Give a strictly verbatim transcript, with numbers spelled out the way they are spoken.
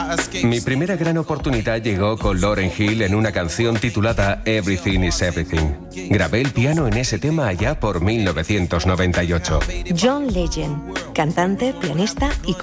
Mi primera gran oportunidad llegó con Lauryn Hill en una canción titulada Everything is Everything. Grabé el piano en ese tema allá por mil novecientos noventa y ocho. John Legend, cantante, pianista y